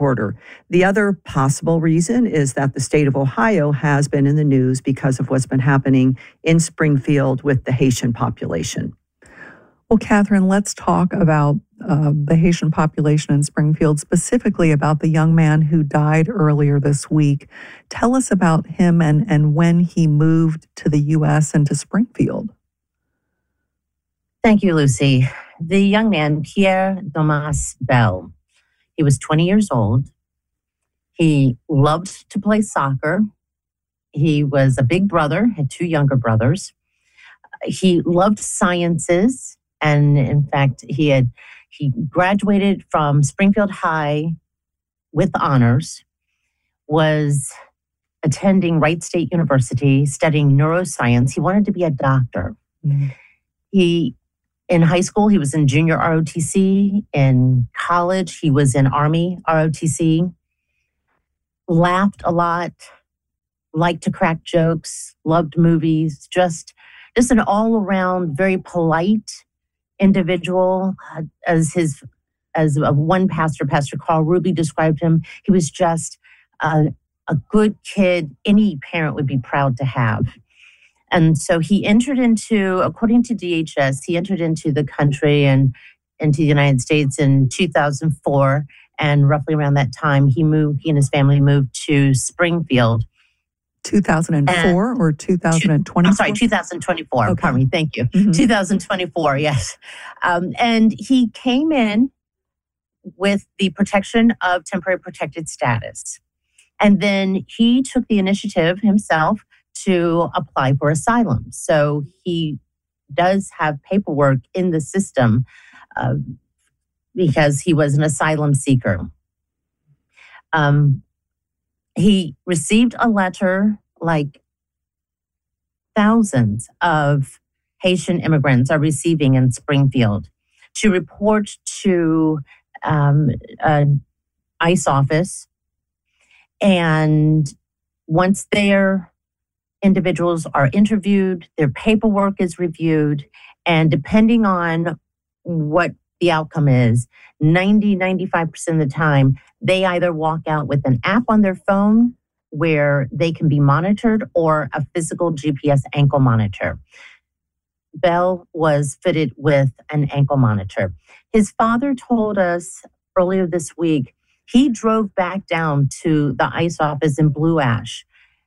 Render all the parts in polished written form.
quarter. The other possible reason is that the state of Ohio has been in the news because of what's been happening in Springfield with the Haitian population. Well, Catherine, let's talk about the Haitian population in Springfield, specifically about the young man who died earlier this week. Tell us about him and when he moved to the U.S. and to Springfield. Thank you, Lucy. The young man, Pierre Domas Bell, he was 20 years old. He loved to play soccer. He was a big brother, had two younger brothers. He loved sciences. And in fact, he graduated from Springfield High with honors, was attending Wright State University, studying neuroscience. He wanted to be a doctor. Mm-hmm. In high school, he was in junior ROTC. In college, he was in Army ROTC. Laughed a lot, liked to crack jokes, loved movies, just an all-around very polite individual. As one pastor, Pastor Carl Ruby, described him, he was just a good kid any parent would be proud to have. And so he entered into, according to DHS, he entered into the country and into the United States in 2004. And roughly around that time, he and his family moved to Springfield. 2004 or 2024? I'm sorry, 2024. Okay. Pardon me. Thank you. Mm-hmm. 2024, yes. And he came in with the protection of temporary protected status. And then he took the initiative himself to apply for asylum. So he does have paperwork in the system because he was an asylum seeker. He received a letter like thousands of Haitian immigrants are receiving in Springfield to report to an ICE office. And once their individuals are interviewed, their paperwork is reviewed, and depending on what the outcome is, 95% of the time, they either walk out with an app on their phone where they can be monitored or a physical GPS ankle monitor. Bell was fitted with an ankle monitor. His father told us earlier this week, he drove back down to the ICE office in Blue Ash,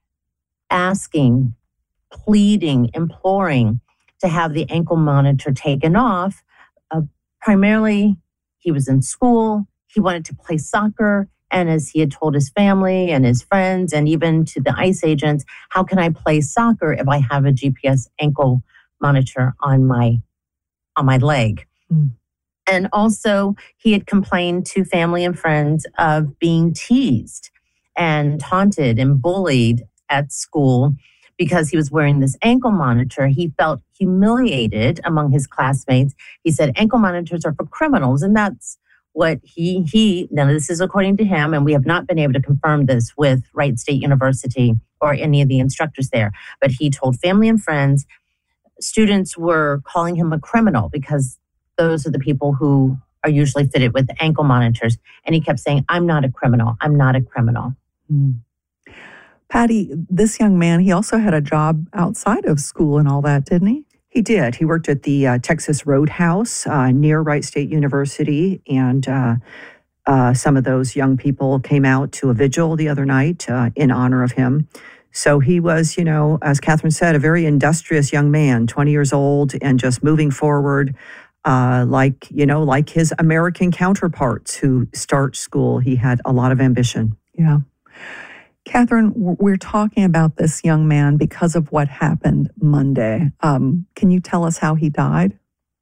asking, pleading, imploring to have the ankle monitor taken off. Primarily, he was in school, he wanted to play soccer, and as he had told his family and his friends and even to the ICE agents, how can I play soccer if I have a GPS ankle monitor on my leg? Mm. And also, he had complained to family and friends of being teased and taunted and bullied at school because he was wearing this ankle monitor. He felt humiliated among his classmates. He said ankle monitors are for criminals, and that's what now this is according to him, and we have not been able to confirm this with Wright State University or any of the instructors there, but he told family and friends, students were calling him a criminal because those are the people who are usually fitted with ankle monitors. And he kept saying, I'm not a criminal. I'm not a criminal. Mm. Patty, this young man, he also had a job outside of school and all that, didn't he? He did. He worked at the Texas Roadhouse near Wright State University, and some of those young people came out to a vigil the other night in honor of him. So he was, as Catherine said, a very industrious young man, 20 years old, and just moving forward like his American counterparts who start school. He had a lot of ambition. Yeah. Catherine, we're talking about this young man because of what happened Monday. Can you tell us how he died?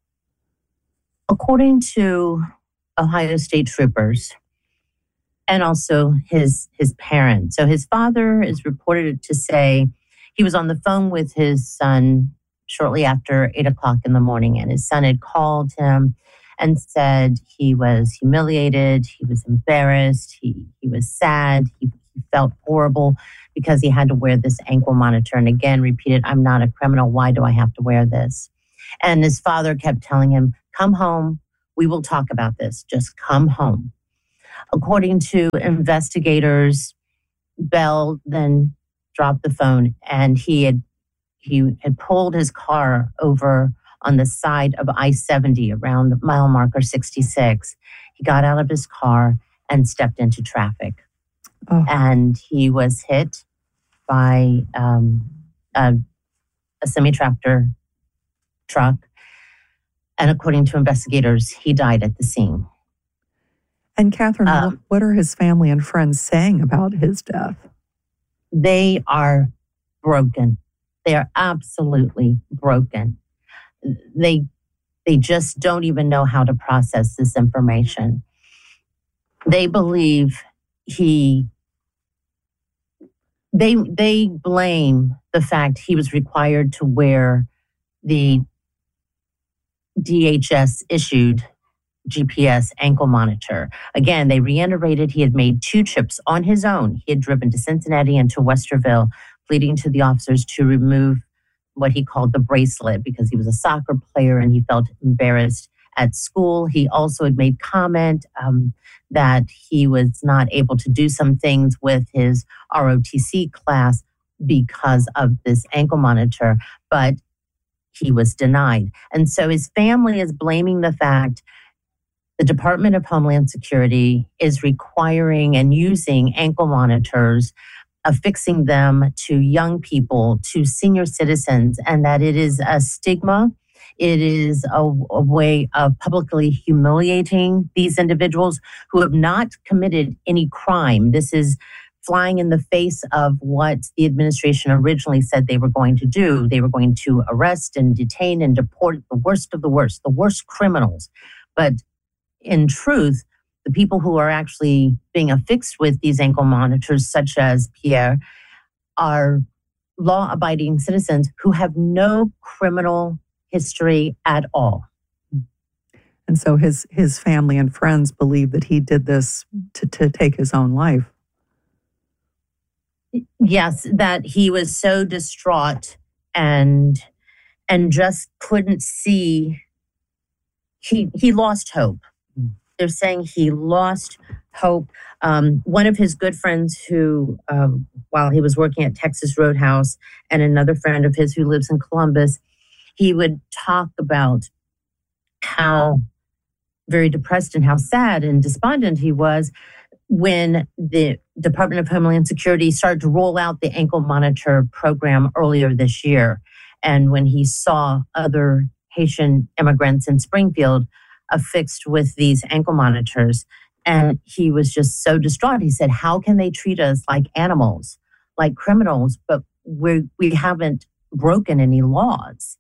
According to Ohio State troopers and also his parents. So his father is reported to say he was on the phone with his son shortly after 8 o'clock in the morning, and his son had called him and said he was humiliated, he was embarrassed, he was sad, he felt horrible because he had to wear this ankle monitor, and again repeated, I'm not a criminal, why do I have to wear this? And his father kept telling him, come home, we will talk about this, just come home. According to investigators, Bell then dropped the phone, and he had pulled his car over on the side of I-70 around mile marker 66. He got out of his car and stepped into traffic. Oh. And he was hit by a semi-tractor truck. And according to investigators, he died at the scene. And Catherine, what are his family and friends saying about his death? They are broken. They are absolutely broken. They just don't even know how to process this information. They believe they blame the fact he was required to wear the DHS issued GPS ankle monitor. Again, they reiterated he had made 2 trips on his own. He had driven to Cincinnati and to Westerville, pleading to the officers to remove what he called the bracelet because he was a soccer player and he felt embarrassed at school. He also had made comment that he was not able to do some things with his ROTC class because of this ankle monitor, but he was denied. And so his family is blaming the fact the Department of Homeland Security is requiring and using ankle monitors, affixing them to young people, to senior citizens, and that it is a stigma. It is a way of publicly humiliating these individuals who have not committed any crime. This is flying in the face of what the administration originally said they were going to do. They were going to arrest and detain and deport the worst of the worst criminals. But in truth, the people who are actually being affixed with these ankle monitors, such as Pierre, are law-abiding citizens who have no criminal history at all. And so his family and friends believe that he did this to take his own life. Yes, that he was so distraught and just couldn't see. He lost hope. They're saying he lost hope. One of his good friends who, while he was working at Texas Roadhouse, and another friend of his who lives in Columbus, he would talk about how very depressed and how sad and despondent he was when the Department of Homeland Security started to roll out the ankle monitor program earlier this year. And when he saw other Haitian immigrants in Springfield affixed with these ankle monitors, and he was just so distraught. He said, how can they treat us like animals, like criminals, but we haven't broken any laws?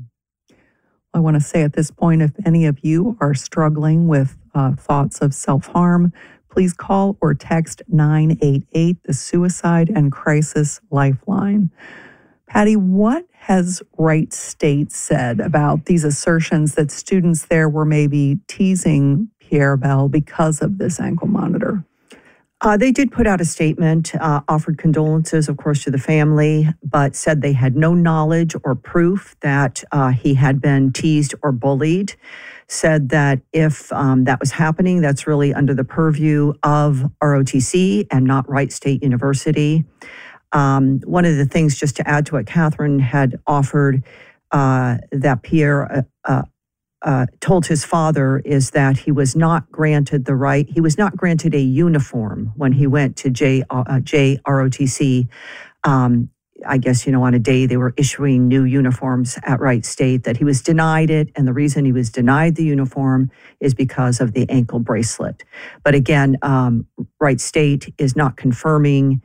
I want to say at this point, if any of you are struggling with thoughts of self-harm, please call or text 988, the Suicide and Crisis Lifeline. Patty, what has Wright State said about these assertions that students there were maybe teasing Pierre Bell because of this ankle monitor? They did put out a statement, offered condolences, of course, to the family, but said they had no knowledge or proof that he had been teased or bullied. Said that if that was happening, that's really under the purview of ROTC and not Wright State University. One of the things, just to add to what Catherine had offered, that Pierre told his father is that he was not granted he was not granted a uniform when he went to JROTC. I guess, on a day they were issuing new uniforms at Wright State, that he was denied it. And the reason he was denied the uniform is because of the ankle bracelet. But again, Wright State is not confirming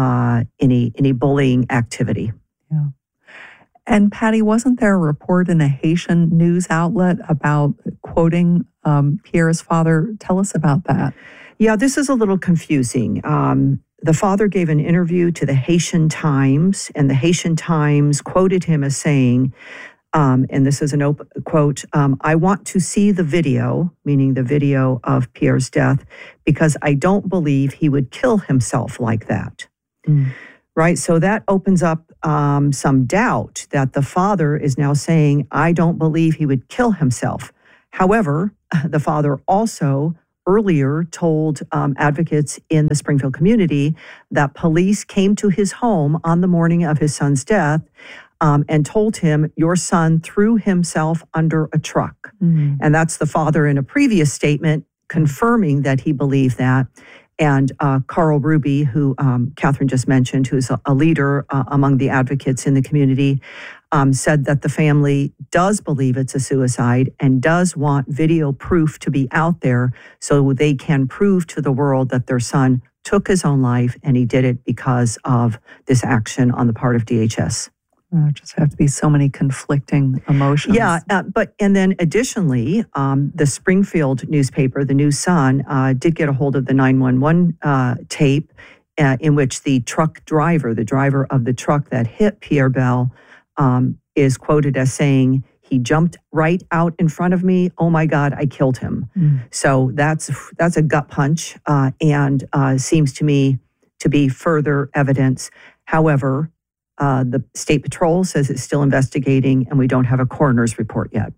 any bullying activity. Yeah. And Patty, wasn't there a report in a Haitian news outlet about quoting Pierre's father? Tell us about that. Yeah, this is a little confusing. The father gave an interview to the Haitian Times, and the Haitian Times quoted him as saying, and this is an open quote, I want to see the video, meaning the video of Pierre's death, because I don't believe he would kill himself like that. Right? So that opens up some doubt that the father is now saying, I don't believe he would kill himself. However, the father also earlier told advocates in the Springfield community that police came to his home on the morning of his son's death and told him, your son threw himself under a truck. And that's the father in a previous statement confirming that he believed that. And Carl Ruby, who Catherine just mentioned, who's a leader among the advocates in the community, said that the family does believe it's a suicide and does want video proof to be out there so they can prove to the world that their son took his own life and he did it because of this action on the part of DHS. Just have to be so many conflicting emotions. Yeah, and then additionally, the Springfield newspaper, the News Sun, did get a hold of the 911 tape in which the truck driver, the driver of the truck that hit Pierre Bell, is quoted as saying, he jumped right out in front of me. Oh my God, I killed him. So that's a gut punch and seems to me to be further evidence. However, the State Patrol says it's still investigating and we don't have a coroner's report yet.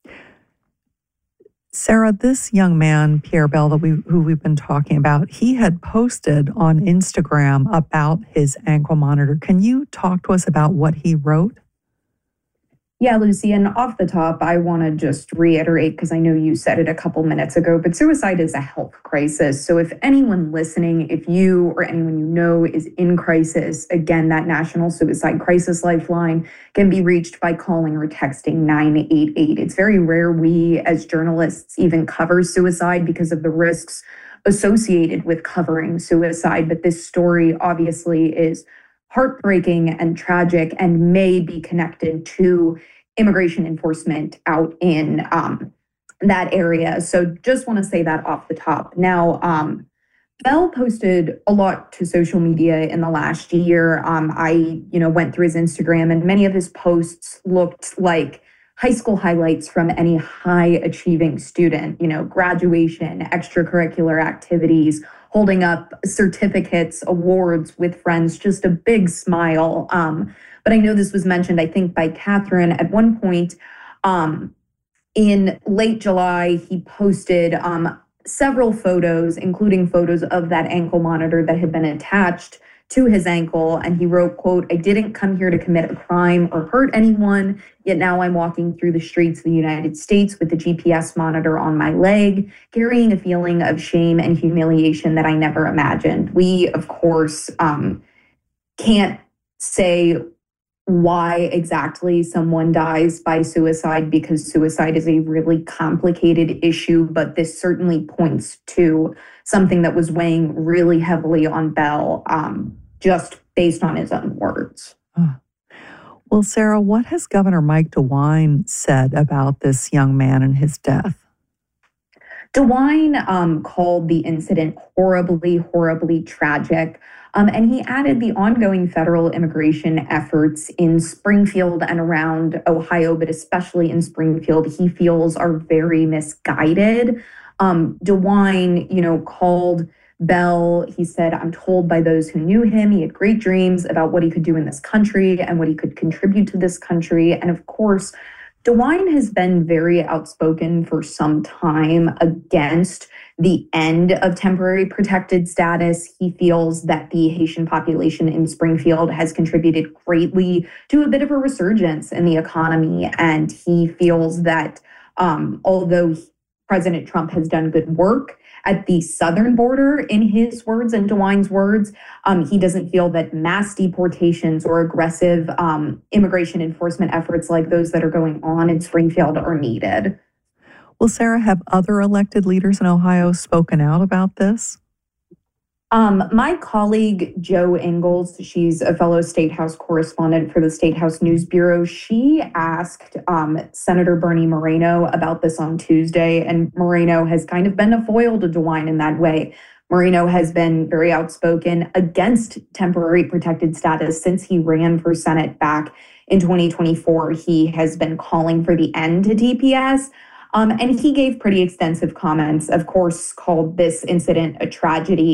Sarah, this young man, Pierre Bell, who we've been talking about, he had posted on Instagram about his ankle monitor. Can you talk to us about what he wrote? Yeah, Lucy, and off the top, I want to just reiterate, because I know you said it a couple minutes ago, but suicide is a health crisis. So if anyone listening, if you or anyone you know is in crisis, again, that National Suicide Crisis Lifeline can be reached by calling or texting 988. It's very rare we as journalists even cover suicide because of the risks associated with covering suicide. But this story obviously is heartbreaking and tragic and may be connected to immigration enforcement out in that area. So just want to say that off the top. Now, Bell posted a lot to social media in the last year. I went through his Instagram and many of his posts looked like high school highlights from any high achieving student, graduation, extracurricular activities, holding up certificates, awards with friends, just a big smile. But I know this was mentioned, I think, by Catherine at one point. In late July, he posted several photos, including photos of that ankle monitor that had been attached to his ankle. And he wrote, quote, "I didn't come here to commit a crime or hurt anyone, yet now I'm walking through the streets of the United States with the GPS monitor on my leg, carrying a feeling of shame and humiliation that I never imagined." We, of course, can't say why exactly someone dies by suicide because suicide is a really complicated issue, but this certainly points to something that was weighing really heavily on Bell, just based on his own words. Well, Sarah, what has Governor Mike DeWine said about this young man and his death? DeWine called the incident horribly, horribly tragic. And he added the ongoing federal immigration efforts in Springfield and around Ohio, but especially in Springfield, he feels are very misguided. DeWine, called Bell. He said, "I'm told by those who knew him, he had great dreams about what he could do in this country and what he could contribute to this country." And of course, DeWine has been very outspoken for some time against the end of temporary protected status. He feels that the Haitian population in Springfield has contributed greatly to a bit of a resurgence in the economy. And he feels that although President Trump has done good work at the southern border, in his words and DeWine's words, he doesn't feel that mass deportations or aggressive immigration enforcement efforts like those that are going on in Springfield are needed. Well, Sarah, have other elected leaders in Ohio spoken out about this? My colleague, Jo Ingles, she's a fellow State House correspondent for the State House News Bureau. She asked Senator Bernie Moreno about this on Tuesday, and Moreno has kind of been a foil to DeWine in that way. Moreno has been very outspoken against temporary protected status since he ran for Senate back in 2024. He has been calling for the end to TPS. And he gave pretty extensive comments, of course, called this incident a tragedy.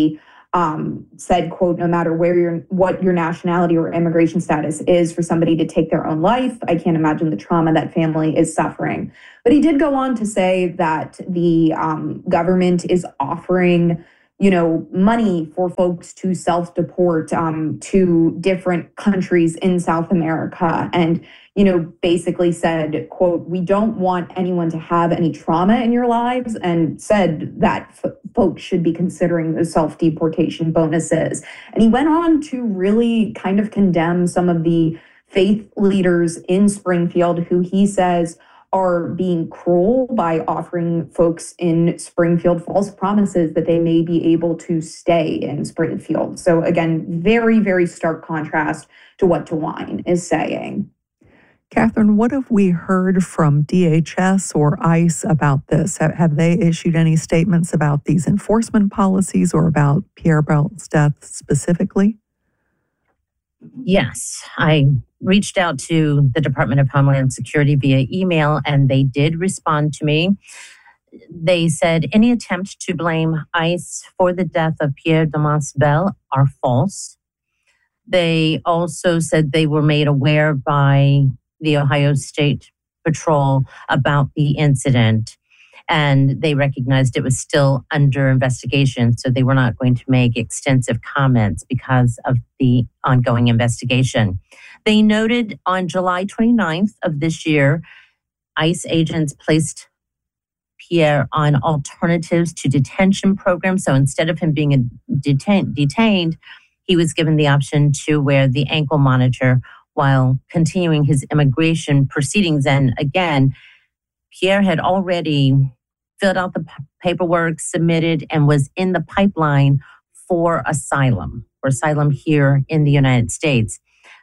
said, quote, no matter what your nationality or immigration status is, for somebody to take their own life, I can't imagine the trauma that family is suffering. But he did go on to say that the government is offering, money for folks to self-deport to different countries in South America. And, basically said, quote, we don't want anyone to have any trauma in your lives, and said that folks should be considering those self-deportation bonuses. And he went on to really kind of condemn some of the faith leaders in Springfield who he says are being cruel by offering folks in Springfield false promises that they may be able to stay in Springfield. So again, very, very stark contrast to what DeWine is saying. Catherine, what have we heard from DHS or ICE about this? Have they issued any statements about these enforcement policies or about Pierre Belt's death specifically? Yes, I reached out to the Department of Homeland Security via email, and they did respond to me. They said any attempt to blame ICE for the death of Pierre Damas Bell are false. They also said they were made aware by the Ohio State Patrol about the incident, and they recognized it was still under investigation, so they were not going to make extensive comments because of the ongoing investigation. They noted on July 29th of this year, ICE agents placed Pierre on alternatives to detention programs. So instead of him being detained, he was given the option to wear the ankle monitor while continuing his immigration proceedings. And again, Pierre had already filled out the paperwork, submitted, and was in the pipeline for asylum here in the United States.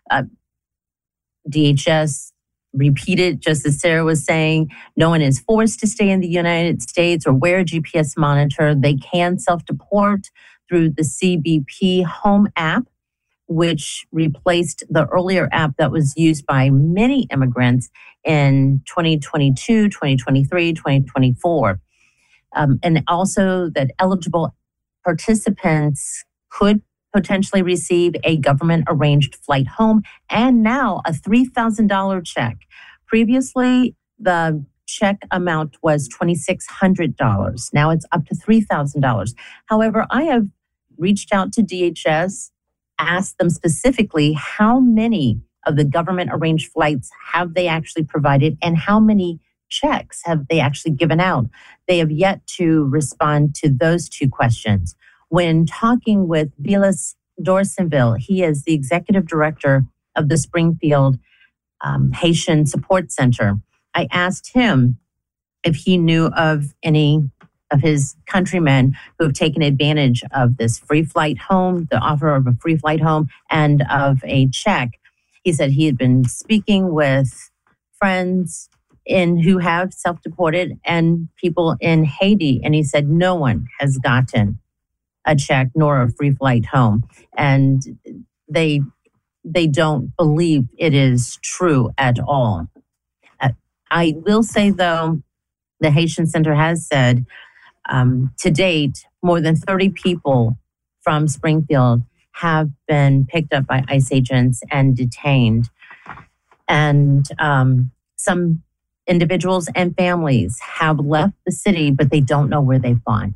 DHS repeated, just as Sarah was saying, no one is forced to stay in the United States or wear a GPS monitor. They can self-deport through the CBP Home app, which replaced the earlier app that was used by many immigrants in 2022, 2023, 2024. And also that eligible participants could potentially receive a government-arranged flight home and now a $3,000 check. Previously, the check amount was $2,600. Now it's up to $3,000. However, I have reached out to DHS, asked them specifically how many of the government-arranged flights have they actually provided and how many checks have they actually given out. They have yet to respond to those two questions. When talking with Vilas Dorsenville, he is the executive director of the Springfield Haitian Support Center. I asked him if he knew of any of his countrymen who have taken advantage of this free flight home, the offer of a free flight home, and of a check. He said he had been speaking with friends who have self-deported and people in Haiti, and he said no one has gotten a check nor a free flight home. And they don't believe it is true at all. I will say, though, the Haitian Center has said to date, more than 30 people from Springfield have been picked up by ICE agents and detained. And some individuals and families have left the city, but they don't know where they've gone.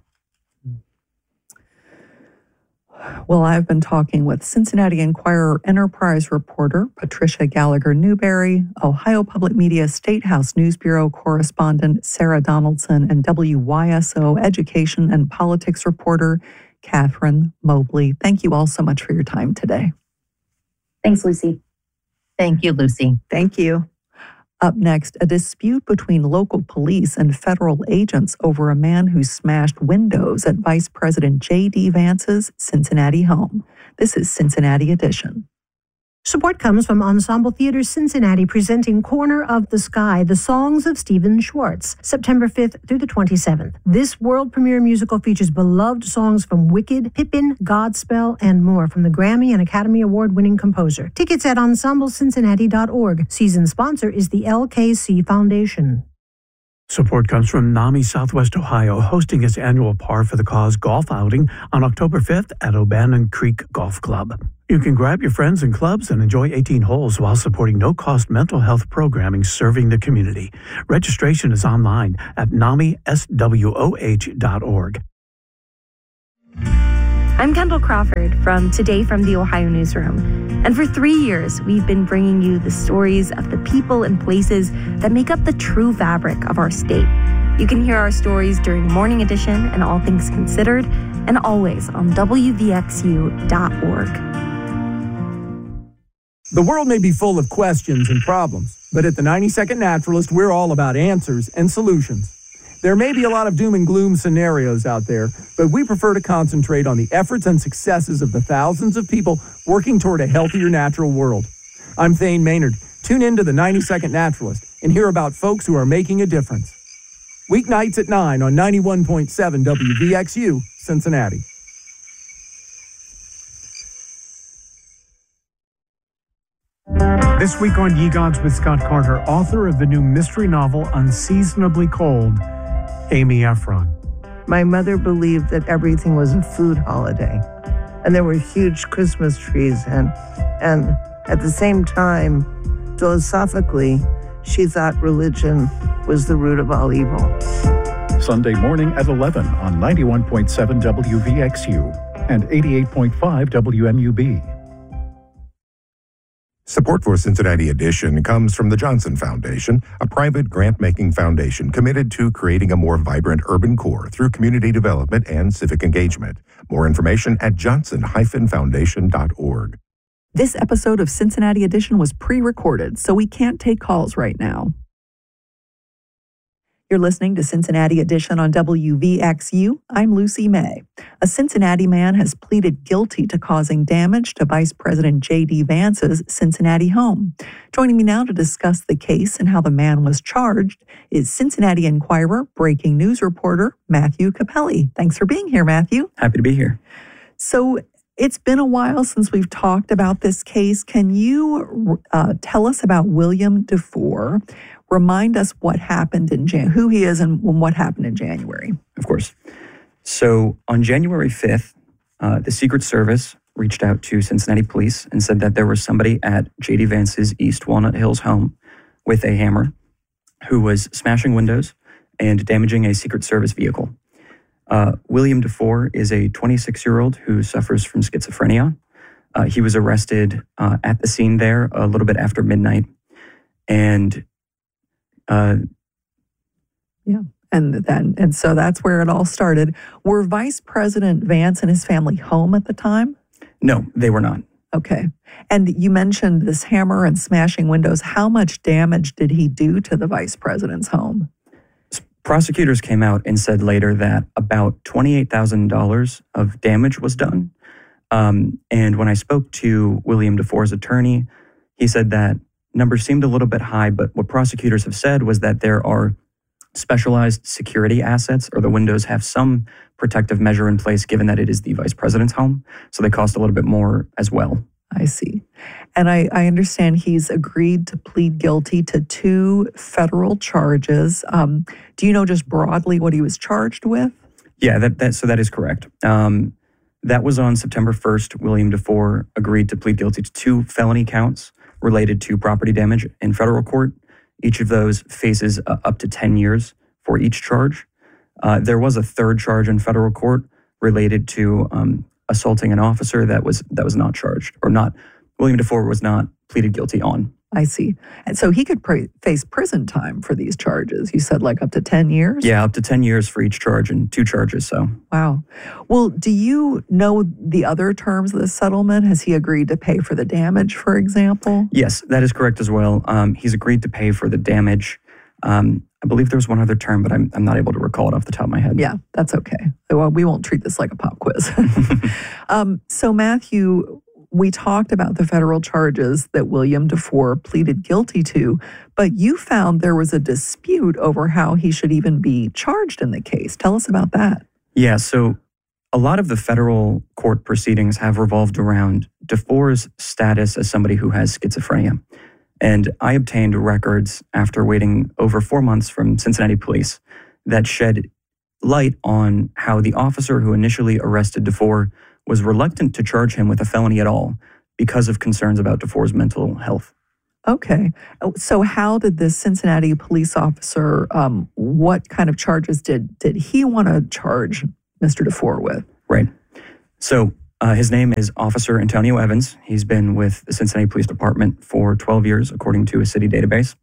Well, I've been talking with Cincinnati Enquirer Enterprise reporter Patricia Gallagher Newberry, Ohio Public Media State House News Bureau correspondent Sarah Donaldson, and WYSO education and politics reporter Catherine Mobley. Thank you all so much for your time today. Thanks, Lucy. Thank you, Lucy. Thank you. Up next, a dispute between local police and federal agents over a man who smashed windows at Vice President J.D. Vance's Cincinnati home. This is Cincinnati Edition. Support comes from Ensemble Theater Cincinnati presenting Corner of the Sky, the songs of Stephen Schwartz, September 5th through the 27th. This world premiere musical features beloved songs from Wicked, Pippin, Godspell, and more from the Grammy and Academy Award-winning composer. Tickets at ensemblecincinnati.org. Season sponsor is the LKC Foundation. Support comes from NAMI Southwest Ohio, hosting its annual Par for the Cause golf outing on October 5th at O'Bannon Creek Golf Club. You can grab your friends and clubs and enjoy 18 holes while supporting no-cost mental health programming serving the community. Registration is online at namiswoh.org. I'm Kendall Crawford from Today from the Ohio Newsroom. And for 3 years, we've been bringing you the stories of the people and places that make up the true fabric of our state. You can hear our stories during Morning Edition and All Things Considered, and always on WVXU.org. The world may be full of questions and problems, but at the 90-Second Naturalist, we're all about answers and solutions. There may be a lot of doom and gloom scenarios out there, but we prefer to concentrate on the efforts and successes of the thousands of people working toward a healthier natural world. I'm Thane Maynard. Tune in to the 90-Second Naturalist and hear about folks who are making a difference. Weeknights at 9 on 91.7 WVXU, Cincinnati. This week on Ye Gods with Scott Carter, author of the new mystery novel Unseasonably Cold, Amy Ephron. My mother believed that everything was a food holiday, and there were huge Christmas trees, and at the same time, philosophically, she thought religion was the root of all evil. Sunday morning at 11 on 91.7 WVXU and 88.5 WMUB. Support for Cincinnati Edition comes from the Johnson Foundation, a private grant-making foundation committed to creating a more vibrant urban core through community development and civic engagement. More information at johnson-foundation.org. This episode of Cincinnati Edition was pre-recorded, so we can't take calls right now. You're listening to Cincinnati Edition on WVXU. I'm Lucy May. A Cincinnati man has pleaded guilty to causing damage to Vice President J.D. Vance's Cincinnati home. Joining me now to discuss the case and how the man was charged is Cincinnati Enquirer breaking news reporter Matthew Capelli. Thanks for being here, Matthew. Happy to be here. So it's been a while since we've talked about this case. Can you tell us about William DeFore? Remind us what happened in who he is and what happened in January. Of course. So on January 5th, the Secret Service reached out to Cincinnati police and said that there was somebody at J.D. Vance's East Walnut Hills home with a hammer who was smashing windows and damaging a Secret Service vehicle. William DeFore is a 26-year-old who suffers from schizophrenia. He was arrested at the scene there a little bit after midnight. And And so that's where it all started. Were Vice President Vance and his family home at the time? No, they were not. Okay. And you mentioned this hammer and smashing windows. How much damage did he do to the Vice President's home? Prosecutors came out and said later that about $28,000 of damage was done. And when I spoke to William DeFore's attorney, he said that number seemed a little bit high, but what prosecutors have said was that there are specialized security assets, or the windows have some protective measure in place given that it is the vice president's home. So they cost a little bit more as well. I see. And I understand he's agreed to plead guilty to 2 federal charges. Do you know just broadly what he was charged with? Yeah, that is correct. That was on September 1st. William DeFore agreed to plead guilty to 2 felony counts related to property damage in federal court. Each of those faces up to 10 years for each charge. There was a 3rd charge in federal court related to assaulting an officer that was not charged, or not. William DeFore was not pleaded guilty on. I see. And so he could face prison time for these charges. You said like up to 10 years? Yeah, up to 10 years for each charge and 2 charges. So. Wow. Well, do you know the other terms of the settlement? Has he agreed to pay for the damage, for example? Yes, that is correct as well. He's agreed to pay for the damage. I believe there was one other term, but I'm not able to recall it off the top of my head. Yeah, that's okay. Well, we won't treat this like a pop quiz. So Matthew, we talked about the federal charges that William DeFore pleaded guilty to, but you found there was a dispute over how he should even be charged in the case. Tell us about that. Yeah, so a lot of the federal court proceedings have revolved around DeFore's status as somebody who has schizophrenia. And I obtained records after waiting over 4 months from Cincinnati police that shed light on how the officer who initially arrested DeFore was reluctant to charge him with a felony at all because of concerns about DeFore's mental health. Okay. So how did this Cincinnati police officer, what kind of charges did he want to charge Mr. DeFore with? Right. So his name is Officer Antonio Evans. He's been with the Cincinnati Police Department for 12 years, according to a city database.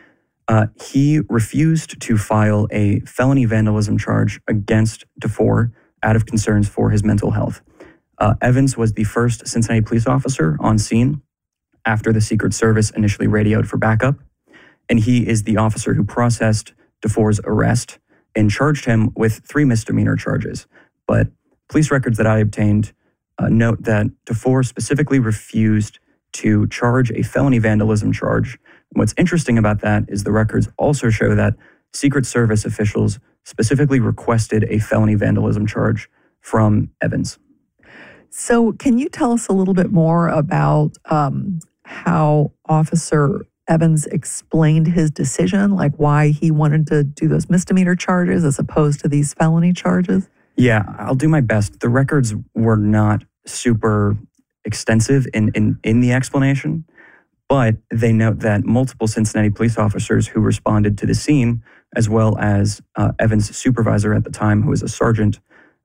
He refused to file a felony vandalism charge against DeFore out of concerns for his mental health. Evans was the first Cincinnati police officer on scene after the Secret Service initially radioed for backup, and he is the officer who processed DeFore's arrest and charged him with 3 misdemeanor charges. But police records that I obtained note that DeFore specifically refused to charge a felony vandalism charge. What's interesting about that is the records also show that Secret Service officials specifically requested a felony vandalism charge from Evans. So can you tell us a little bit more about how Officer Evans explained his decision, like why he wanted to do those misdemeanor charges as opposed to these felony charges? Yeah, I'll do my best. The records were not super extensive in the explanation, but they note that multiple Cincinnati police officers who responded to the scene, as well as Evans' supervisor at the time, who was a sergeant,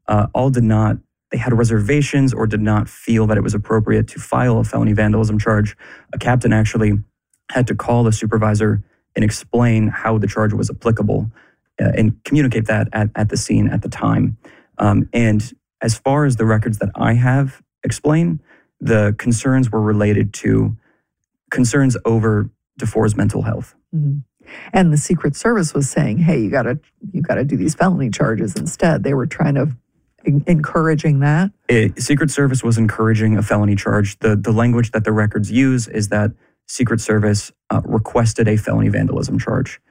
they had reservations or did not feel that it was appropriate to file a felony vandalism charge. A captain actually had to call the supervisor and explain how the charge was applicable and communicate that at the scene at the time. And as far as the records that I have explain, the concerns were related to concerns over DeFore's mental health. Mm-hmm. And the Secret Service was saying, hey, you gotta do these felony charges instead. They were trying to encouraging that? Secret Service was encouraging a felony charge. The language that the records use is that Secret Service requested a felony vandalism charge.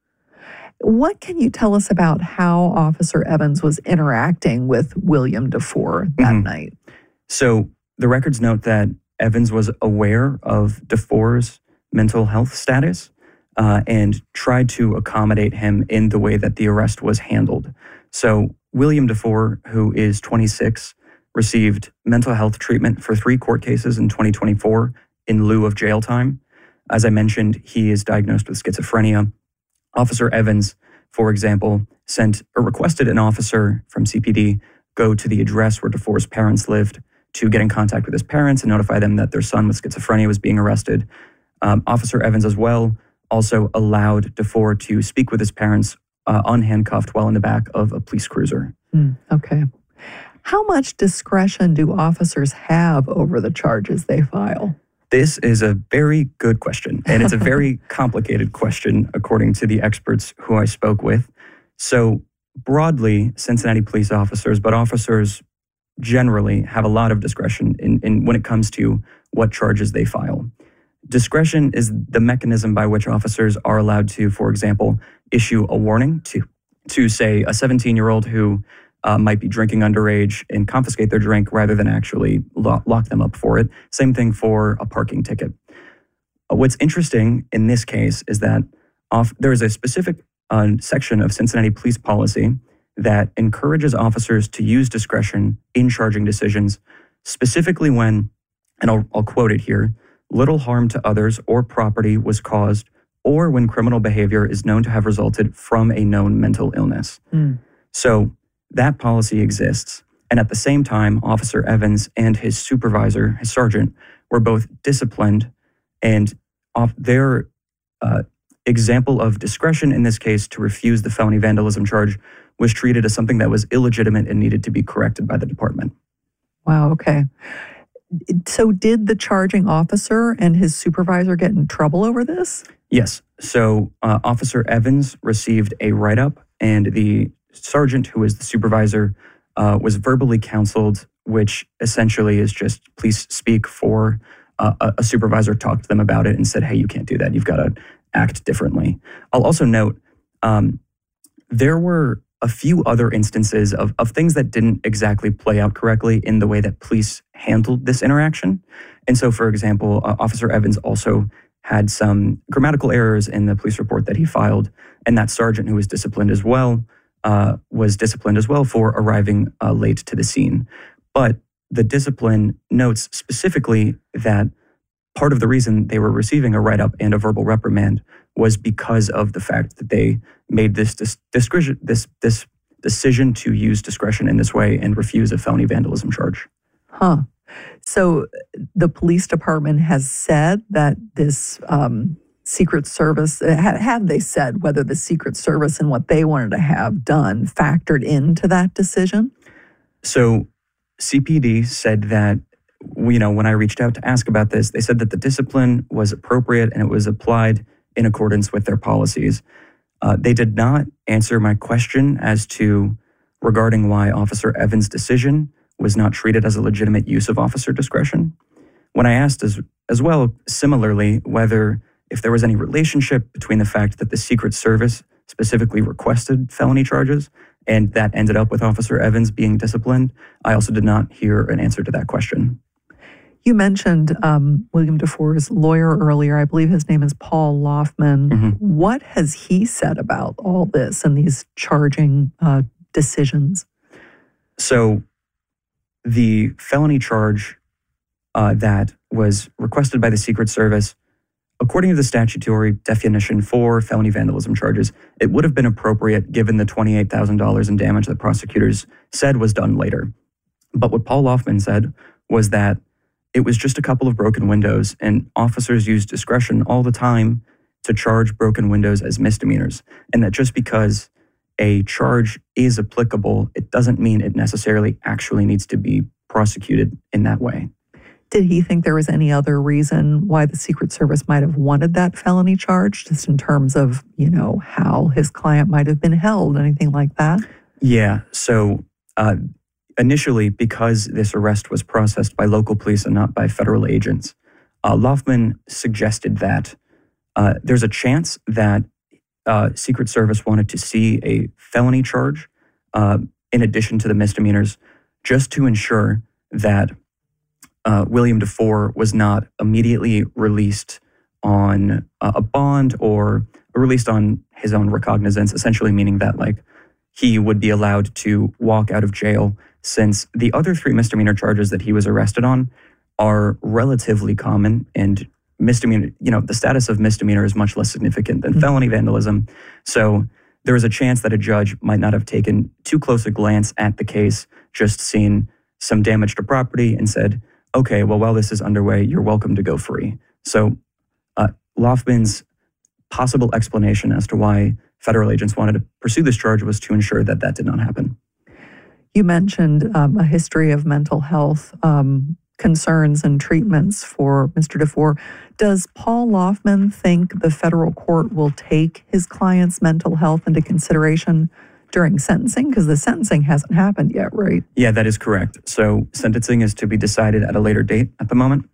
What can you tell us about how Officer Evans was interacting with William DeFore that night? So the records note that Evans was aware of DeFore's mental health status and tried to accommodate him in the way that the arrest was handled. So William DeFore, who is 26, received mental health treatment for 3 court cases in 2024 in lieu of jail time. As I mentioned, he is diagnosed with schizophrenia. Officer Evans, for example, requested an officer from CPD go to the address where DeFore's parents lived to get in contact with his parents and notify them that their son with schizophrenia was being arrested. Officer Evans as well also allowed DeFore to speak with his parents unhandcuffed while in the back of a police cruiser. Okay. How much discretion do officers have over the charges they file? This is a very good question, and it's a very complicated question, according to the experts who I spoke with. So broadly, Cincinnati police officers, but officers generally have a lot of discretion in when it comes to what charges they file. Discretion is the mechanism by which officers are allowed to, for example, issue a warning to say, a 17-year-old who might be drinking underage and confiscate their drink rather than actually lock them up for it. Same thing for a parking ticket. What's interesting in this case is that there is a specific section of Cincinnati police policy that encourages officers to use discretion in charging decisions, specifically when, and I'll quote it here, little harm to others or property was caused, or when criminal behavior is known to have resulted from a known mental illness. So that policy exists. And at the same time, Officer Evans and his supervisor, his sergeant, were both disciplined, and their example of discretion in this case to refuse the felony vandalism charge was treated as something that was illegitimate and needed to be corrected by the department. Wow, okay. So did the charging officer and his supervisor get in trouble over this? Yes. So Officer Evans received a write-up, and the sergeant, who was the supervisor, was verbally counseled, which essentially is just, please speak for a supervisor, talked to them about it and said, hey, you can't do that. You've got to act differently. I'll also note there were a few other instances of things that didn't exactly play out correctly in the way that police handled this interaction. And so, for example, Officer Evans also had some grammatical errors in the police report that he filed, and that sergeant who was disciplined as well for arriving late to the scene. But the discipline notes specifically that part of the reason they were receiving a write-up and a verbal reprimand was because of the fact that they made this decision to use discretion in this way and refuse a felony vandalism charge. Huh. So the police department has said that this Secret Service, have they said whether the Secret Service and what they wanted to have done factored into that decision? So CPD said that, when I reached out to ask about this, they said that the discipline was appropriate and it was applied in accordance with their policies. They did not answer my question as to regarding why Officer Evans' decision was not treated as a legitimate use of officer discretion. When I asked as well, similarly, whether if there was any relationship between the fact that the Secret Service specifically requested felony charges and that ended up with Officer Evans being disciplined, I also did not hear an answer to that question. You mentioned William DeFore's lawyer earlier. I believe his name is Paul Laufman. Mm-hmm. What has he said about all this and these charging decisions? So the felony charge that was requested by the Secret Service, according to the statutory definition for felony vandalism charges, it would have been appropriate given the $28,000 in damage that prosecutors said was done later. But what Paul Laufman said was that it was just a couple of broken windows, and officers use discretion all the time to charge broken windows as misdemeanors, and that just because a charge is applicable, it doesn't mean it necessarily actually needs to be prosecuted in that way. Did he think there was any other reason why the Secret Service might have wanted that felony charge, just in terms of, how his client might have been held, anything like that? Yeah, so initially, because this arrest was processed by local police and not by federal agents, Laufman suggested that there's a chance that Secret Service wanted to see a felony charge in addition to the misdemeanors, just to ensure that William DeFore was not immediately released on a bond or released on his own recognizance, essentially meaning that he would be allowed to walk out of jail, since the other 3 misdemeanor charges that he was arrested on are relatively common, and misdemeanor, the status of misdemeanor is much less significant than felony vandalism. So there is a chance that a judge might not have taken too close a glance at the case, just seen some damage to property and said, okay, well, while this is underway, you're welcome to go free. So Laufman's possible explanation as to why federal agents wanted to pursue this charge was to ensure that that did not happen. You mentioned a history of mental health concerns and treatments for Mr. DeFore. Does Paul Laufman think the federal court will take his client's mental health into consideration during sentencing? Because the sentencing hasn't happened yet, right? Yeah, that is correct. So sentencing is to be decided at a later date at the moment.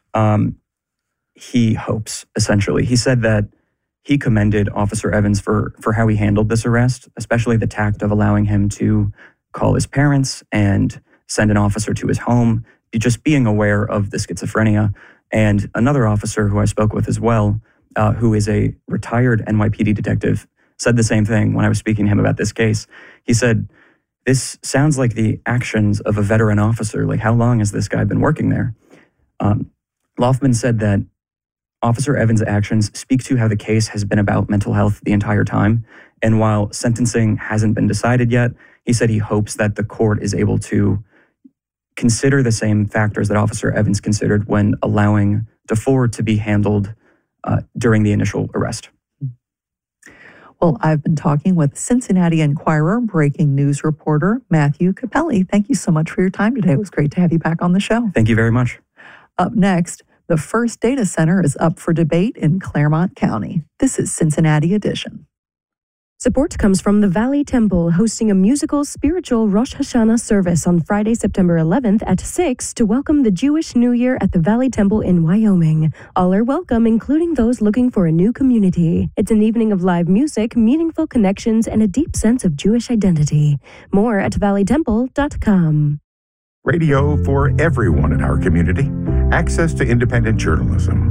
He hopes, essentially. He said that he commended Officer Evans for how he handled this arrest, especially the tact of allowing him to call his parents and send an officer to his home, just being aware of the schizophrenia. And another officer who I spoke with as well, who is a retired NYPD detective, said the same thing when I was speaking to him about this case. He said, this sounds like the actions of a veteran officer. How long has this guy been working there? Laufman said that Officer Evans' actions speak to how the case has been about mental health the entire time. And while sentencing hasn't been decided yet, he said he hopes that the court is able to consider the same factors that Officer Evans considered when allowing DeFore to be handled during the initial arrest. Well, I've been talking with Cincinnati Enquirer breaking news reporter Matthew Capelli. Thank you so much for your time today. It was great to have you back on the show. Thank you very much. Up next, the first data center is up for debate in Claremont County. This is Cincinnati Edition. Support comes from the Valley Temple, hosting a musical spiritual Rosh Hashanah service on Friday, September 11th at 6 to welcome the Jewish New Year at the Valley Temple in Wyoming. All are welcome, including those looking for a new community. It's an evening of live music, meaningful connections, and a deep sense of Jewish identity. More at valleytemple.com. Radio for everyone in our community. Access to independent journalism.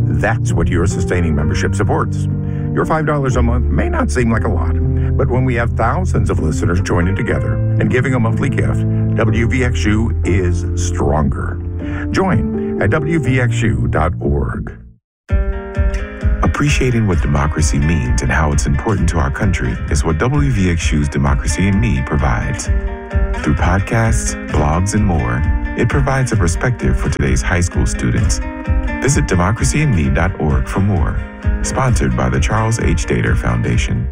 That's what your sustaining membership supports. Your $5 a month may not seem like a lot, but when we have thousands of listeners joining together and giving a monthly gift, WVXU is stronger. Join at WVXU.org. Appreciating what democracy means and how it's important to our country is what WVXU's Democracy in Me provides. Through podcasts, blogs, and more, it provides a perspective for today's high school students. Visit democracyinme.org for more. Sponsored by the Charles H. Dater Foundation.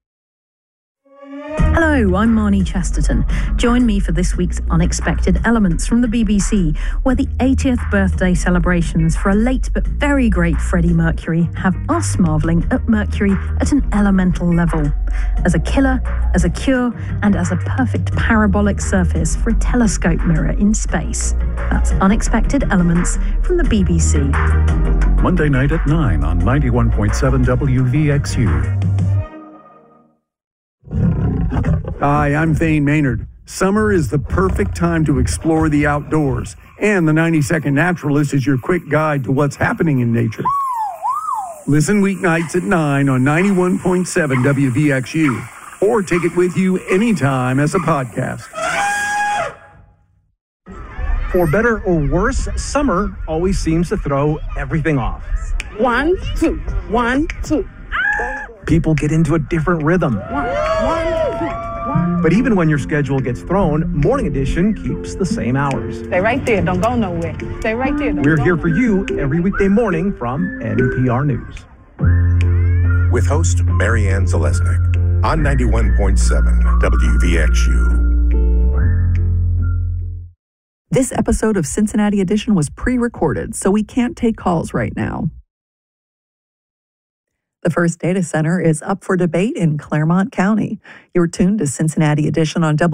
Hello, I'm Marnie Chesterton. Join me for this week's Unexpected Elements from the BBC, where the 80th birthday celebrations for a late but very great Freddie Mercury have us marvelling at Mercury at an elemental level. As a killer, as a cure, and as a perfect parabolic surface for a telescope mirror in space. That's Unexpected Elements from the BBC. Monday night at 9 on 91.7 WVXU. Hi, I'm Thane Maynard. Summer is the perfect time to explore the outdoors, and the 90-Second Naturalist is your quick guide to what's happening in nature. Listen weeknights at 9 on 91.7 WVXU, or take it with you anytime as a podcast. For better or worse, summer always seems to throw everything off. 1, 2, 1, 2. People get into a different rhythm. 1, 2. But even when your schedule gets thrown, Morning Edition keeps the same hours. Stay right there. Don't go nowhere. Stay right there. We're here for you every weekday morning from NPR News. With host Marianne Zalesnik on 91.7 WVXU. This episode of Cincinnati Edition was pre-recorded, so we can't take calls right now. The first data center is up for debate in Clermont County. You're tuned to Cincinnati Edition on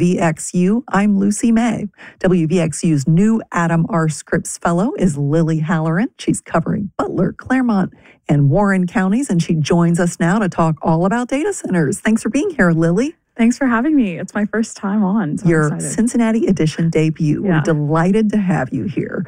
WVXU. I'm Lucy May. WVXU's new Adam R. Scripps Fellow is Lily Halloran. She's covering Butler, Clermont, and Warren counties, and she joins us now to talk all about data centers. Thanks for being here, Lily. Thanks for having me. It's my first time on. So Your I'm excited. Cincinnati Edition debut. Yeah. We're delighted to have you here.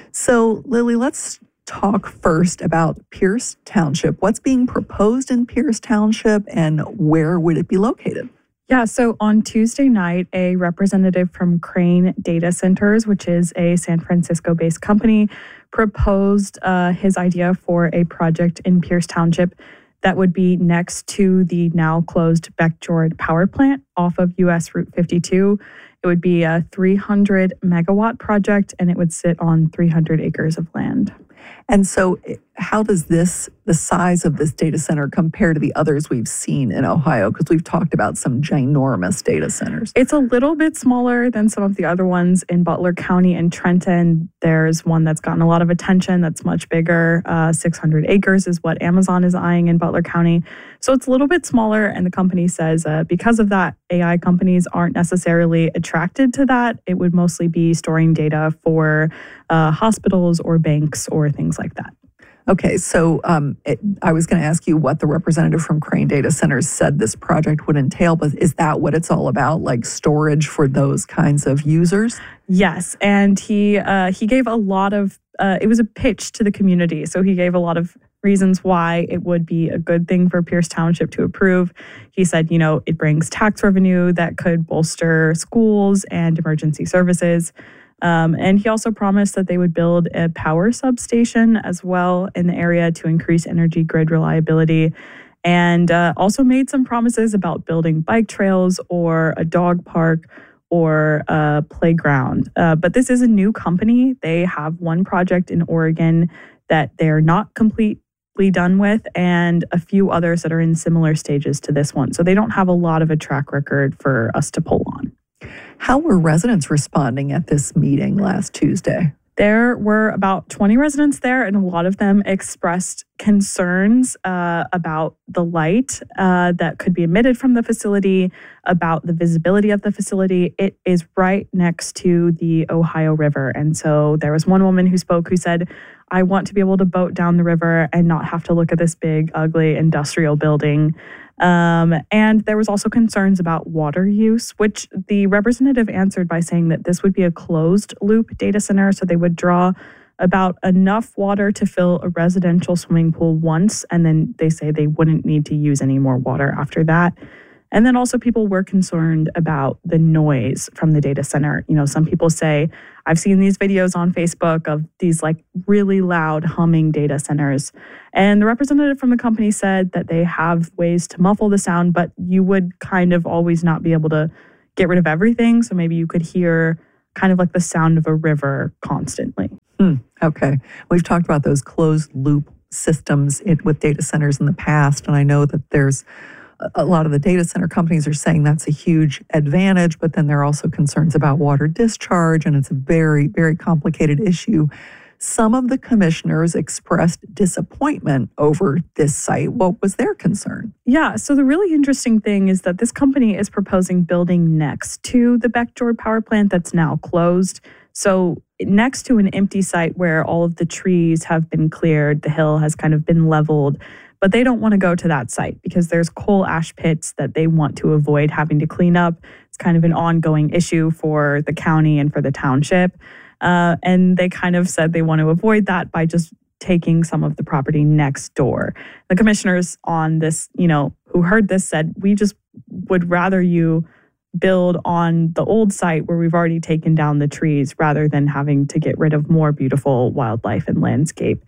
So, Lily, let's talk first about Pierce Township. What's being proposed in Pierce Township and where would it be located? Yeah, so on Tuesday night, a representative from Crane Data Centers, which is a San Francisco-based company, proposed his idea for a project in Pierce Township that would be next to the now closed Beckjord power plant off of US Route 52. It would be a 300 megawatt project and it would sit on 300 acres of land. And so how does the size of this data center compare to the others we've seen in Ohio? Because we've talked about some ginormous data centers. It's a little bit smaller than some of the other ones in Butler County and Trenton. There's one that's gotten a lot of attention that's much bigger. 600 acres is what Amazon is eyeing in Butler County. So it's a little bit smaller. And the company says because of that, AI companies aren't necessarily attracted to that. It would mostly be storing data for hospitals or banks or things like that. Okay, so I was going to ask you what the representative from Crane Data Centers said this project would entail, but is that what it's all about, like storage for those kinds of users? Yes, and he gave a lot of, it was a pitch to the community, so he gave a lot of reasons why it would be a good thing for Pierce Township to approve. He said, it brings tax revenue that could bolster schools and emergency services. And he also promised that they would build a power substation as well in the area to increase energy grid reliability, and also made some promises about building bike trails or a dog park or a playground. But this is a new company. They have one project in Oregon that they're not completely done with and a few others that are in similar stages to this one. So they don't have a lot of a track record for us to pull on. How were residents responding at this meeting last Tuesday? There were about 20 residents there, and a lot of them expressed concerns about the light that could be emitted from the facility, about the visibility of the facility. It is right next to the Ohio River. And so there was one woman who spoke who said, I want to be able to boat down the river and not have to look at this big, ugly industrial building. And there was also concerns about water use, which the representative answered by saying that this would be a closed loop data center. So they would draw about enough water to fill a residential swimming pool once, and then they say they wouldn't need to use any more water after that. And then also people were concerned about the noise from the data center. You know, some people say, I've seen these videos on Facebook of these like really loud humming data centers. And the representative from the company said that they have ways to muffle the sound, but you would kind of always not be able to get rid of everything. So maybe you could hear kind of like the sound of a river constantly. Okay. We've talked about those closed loop systems with data centers in the past. And I know that there's a lot of the data center companies are saying that's a huge advantage, but then there are also concerns about water discharge, and it's a very, very complicated issue. Some of the commissioners expressed disappointment over this site. What was their concern? Yeah, so the really interesting thing is that this company is proposing building next to the Beckjord power plant that's now closed. So next to an empty site where all of the trees have been cleared, the hill has kind of been leveled. But they don't want to go to that site because there's coal ash pits that they want to avoid having to clean up. It's kind of an ongoing issue for the county and for the township. And they kind of said they want to avoid that by just taking some of the property next door. The commissioners on this, who heard this said, we just would rather you build on the old site where we've already taken down the trees rather than having to get rid of more beautiful wildlife and landscape.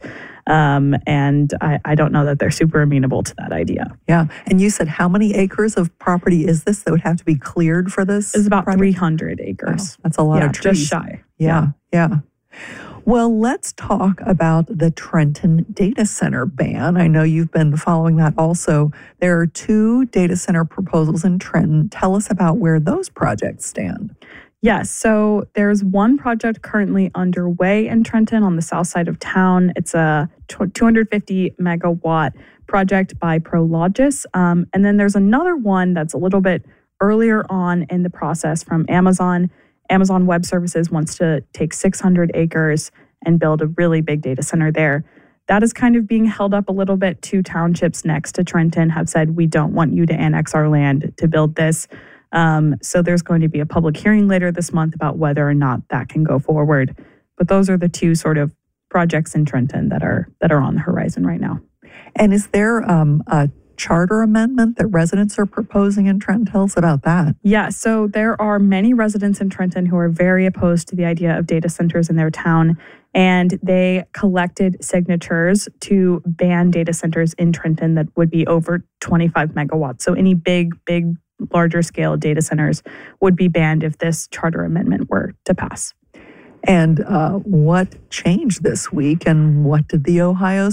And I don't know that they're super amenable to that idea. Yeah. And you said how many acres of property is this that would have to be cleared for this? It's about 300 acres. Wow, that's a lot of trees. Just shy. Yeah. Well, let's talk about the Trenton data center ban. I know you've been following that also. There are 2 data center proposals in Trenton. Tell us about where those projects stand. Yes, so there's one project currently underway in Trenton on the south side of town. It's a 250 megawatt project by Prologis. And then there's another one that's a little bit earlier on in the process from Amazon. Amazon Web Services wants to take 600 acres and build a really big data center there. That is kind of being held up a little bit. 2 townships next to Trenton have said, we don't want you to annex our land to build this. So there's going to be a public hearing later this month about whether or not that can go forward. But those are the 2 sort of projects in Trenton that are on the horizon right now. And is there a charter amendment that residents are proposing in Trenton? Tell us about that. Yeah, so there are many residents in Trenton who are very opposed to the idea of data centers in their town, and they collected signatures to ban data centers in Trenton that would be over 25 megawatts. So any big, larger scale data centers would be banned if this charter amendment were to pass. And what changed this week, and what did the Ohio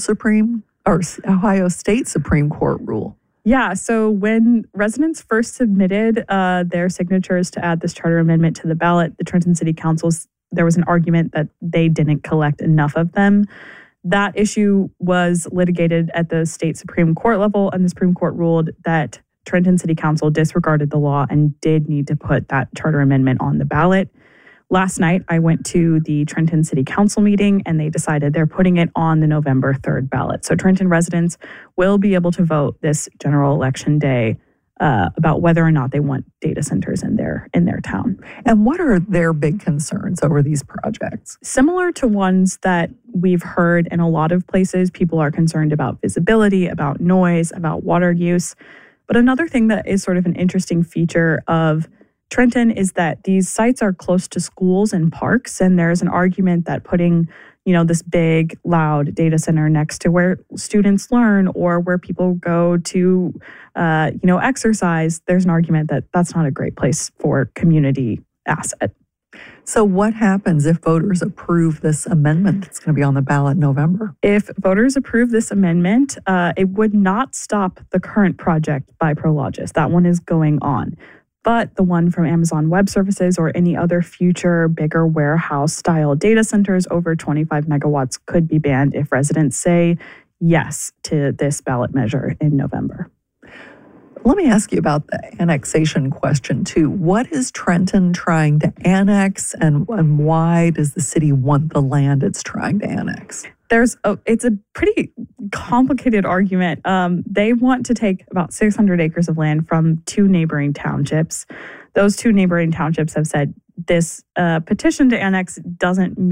State Supreme Court rule? Yeah, so when residents first submitted their signatures to add this charter amendment to the ballot, the Trenton City Council, there was an argument that they didn't collect enough of them. That issue was litigated at the state Supreme Court level, and the Supreme Court ruled that Trenton City Council disregarded the law and did need to put that charter amendment on the ballot. Last night, I went to the Trenton City Council meeting, and they decided they're putting it on the November 3rd ballot. So Trenton residents will be able to vote this general election day about whether or not they want data centers in their town. And what are their big concerns over these projects? Similar to ones that we've heard in a lot of places, people are concerned about visibility, about noise, about water use. But another thing that is sort of an interesting feature of Trenton is that these sites are close to schools and parks, and there's an argument that putting, this big, loud data center next to where students learn or where people go to, exercise, there's an argument that that's not a great place for community asset. So what happens if voters approve this amendment that's going to be on the ballot in November? If voters approve this amendment, it would not stop the current project by Prologis. That one is going on. But the one from Amazon Web Services or any other future bigger warehouse-style data centers over 25 megawatts could be banned if residents say yes to this ballot measure in November. Let me ask you about the annexation question, too. What is Trenton trying to annex, and why does the city want the land it's trying to annex? It's a pretty complicated argument. They want to take about 600 acres of land from 2 neighboring townships. Those 2 neighboring townships have said this petition to annex doesn't meet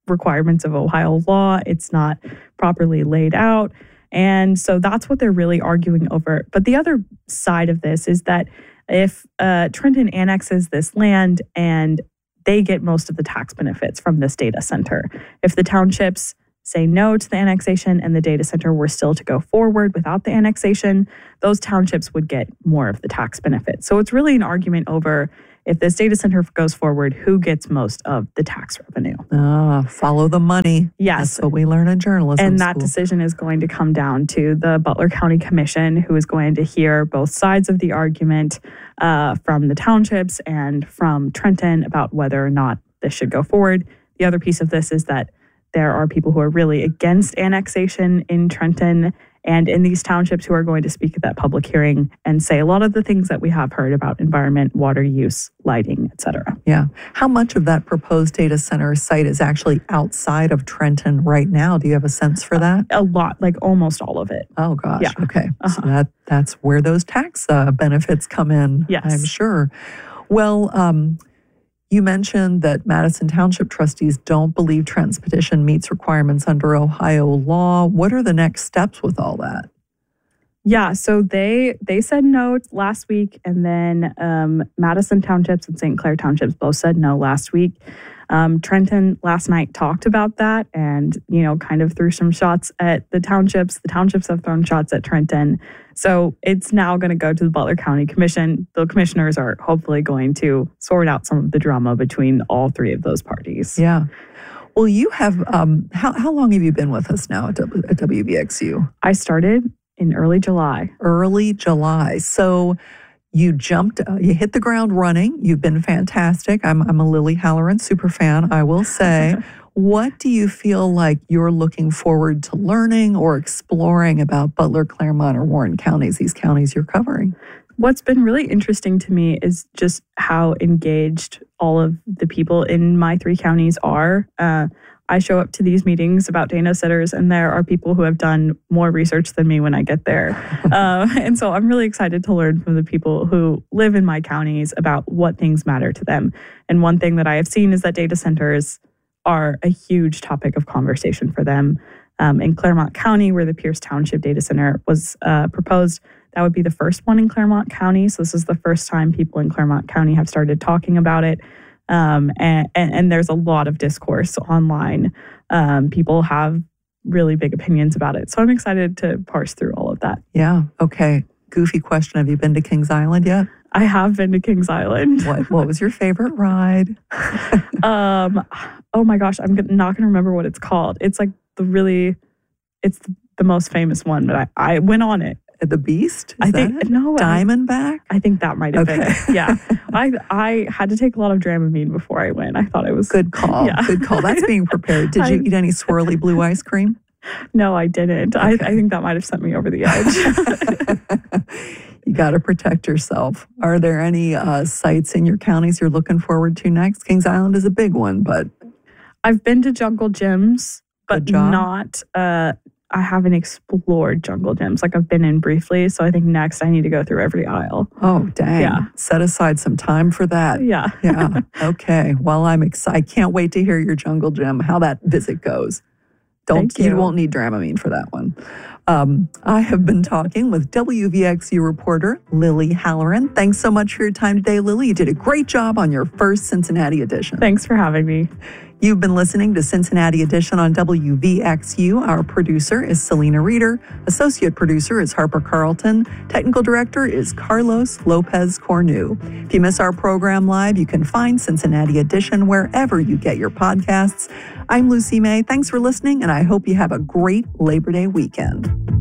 requirements of Ohio law. It's not properly laid out. And so that's what they're really arguing over. But the other side of this is that if Trenton annexes this land and they get most of the tax benefits from this data center, if the townships say no to the annexation and the data center were still to go forward without the annexation, those townships would get more of the tax benefits. So it's really an argument over, if this data center goes forward, who gets most of the tax revenue? Follow the money. Yes. That's what we learn in journalism And that school. decision is going to come down to the Butler County Commission, who is going to hear both sides of the argument from the townships and from Trenton about whether or not this should go forward. The other piece of this is that there are people who are really against annexation in Trenton and in these townships who are going to speak at that public hearing and say a lot of the things that we have heard about environment, water use, lighting, et cetera. Yeah. How much of that proposed data center site is actually outside of Trenton right now? Do you have a sense for that? A lot, like almost all of it. Oh, gosh. Yeah. Okay. So that's where those tax benefits come in, yes. I'm sure. Well, you mentioned that Madison Township trustees don't believe Trenton's petition meets requirements under Ohio law. What are the next steps with all that? Yeah, so they said no last week, and then Madison Townships and St. Clair Townships both said no last week. Trenton last night talked about that and, kind of threw some shots at the townships. The townships have thrown shots at Trenton. So it's now going to go to the Butler County Commission. The commissioners are hopefully going to sort out some of the drama between all three of those parties. Yeah. Well, you have, how long have you been with us now at WVXU? I started in early July. Early July. So you jumped, you hit the ground running. You've been fantastic. I'm a Lily Halloran super fan, I will say. What do you feel like you're looking forward to learning or exploring about Butler, Claremont, or Warren counties, these counties you're covering? What's been really interesting to me is just how engaged all of the people in my three counties are. I show up to these meetings about data centers, and there are people who have done more research than me when I get there. And so I'm really excited to learn from the people who live in my counties about what things matter to them. And one thing that I have seen is that data centers are a huge topic of conversation for them. In Claremont County, where the Pierce Township Data Center was proposed, that would be the first one in Claremont County. So this is the first time people in Claremont County have started talking about it. And there's a lot of discourse online. People have really big opinions about it. So I'm excited to parse through all of that. Yeah. Okay. Goofy question. Have you been to Kings Island yet? I have been to Kings Island. What was your favorite ride? Oh my gosh, I'm not going to remember what it's called. It's like it's the most famous one, but I went on it. The Beast? I think no. Diamondback? I think that might have been it. Yeah. I had to take a lot of Dramamine before I went. I thought it was good call. Yeah. Good call. That's being prepared. Did you eat any swirly blue ice cream? No, I didn't. Okay. I think that might have sent me over the edge. You got to protect yourself. Are there any sites in your counties you're looking forward to next? Kings Island is a big one, but I've been to Jungle Gyms, but not. I haven't explored Jungle Gyms. Like I've been in briefly, so I think next I need to go through every aisle. Oh, dang. Yeah. Set aside some time for that. Yeah. Yeah. Okay. Well, I'm excited. I can't wait to hear your Jungle Gym, how that visit goes. You won't need Dramamine for that one. I have been talking with WVXU reporter Lily Halloran. Thanks so much for your time today, Lily. You did a great job on your first Cincinnati edition. Thanks for having me. You've been listening to Cincinnati Edition on WVXU. Our producer is Selena Reeder. Associate producer is Harper Carlton. Technical director is Carlos Lopez Cornu. If you miss our program live, you can find Cincinnati Edition wherever you get your podcasts. I'm Lucy May. Thanks for listening, and I hope you have a great Labor Day weekend.